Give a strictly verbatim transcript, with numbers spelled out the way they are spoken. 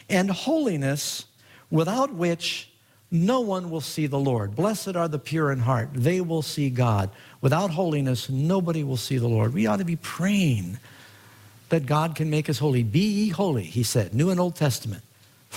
and holiness, without which no one will see the Lord. Blessed are the pure in heart. They will see God. Without holiness, nobody will see the Lord. We ought to be praying that God can make us holy. Be ye holy, he said, New and Old Testament.